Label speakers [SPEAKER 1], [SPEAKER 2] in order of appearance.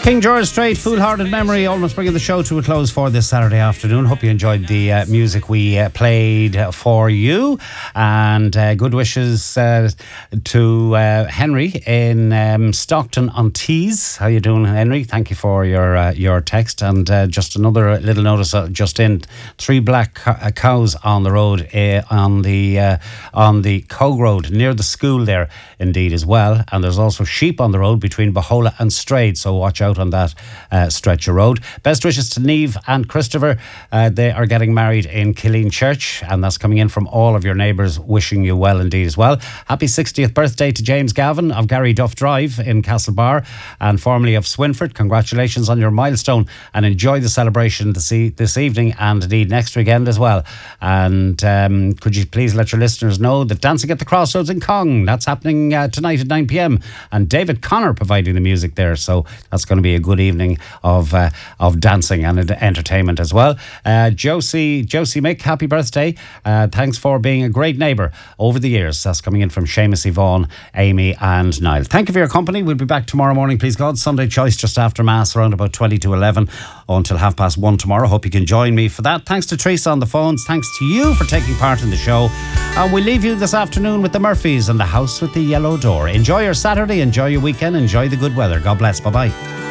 [SPEAKER 1] King George Strait, Foolhardy Memory, almost bringing the show to a close for this Saturday afternoon. Hope you enjoyed the music we played for you, and good wishes to Henry in Stockton-on-Tees. How you doing, Henry? Thank you for your text. And just another little notice just in: 3 black cows on the road on the Cogue Road near the school there, indeed, as well. And there's also sheep on the road between Bahola and Strade, so watch out on that stretch of road. Best wishes to Niamh and Christopher. They are getting married in Killeen Church, and that's coming in from all of your neighbours, wishing you well indeed as well. Happy 60th birthday to James Gavin of Gary Duff Drive in Castlebar, and formerly of Swinford. Congratulations on your milestone, and enjoy the celebration this evening and indeed next weekend as well. And could you please let your listeners know that Dancing at the Crossroads in Cong, that's happening tonight at 9 p.m, and David Connor providing the music there, so that's going to be a good evening of dancing and entertainment as well. Josie Mick, happy birthday. Thanks for being a great neighbour over the years. That's coming in from Seamus, Yvonne, Amy and Niall. Thank you for your company. We'll be back tomorrow morning, please God. Sunday Choice just after Mass, around about 20 to 11 until 1:30 tomorrow. Hope you can join me for that. Thanks to Teresa on the phones. Thanks to you for taking part in the show. And we leave you this afternoon with the Murphys and the House with the Yellow Door. Enjoy your Saturday, enjoy your weekend, enjoy the good weather. God bless. Bye-bye.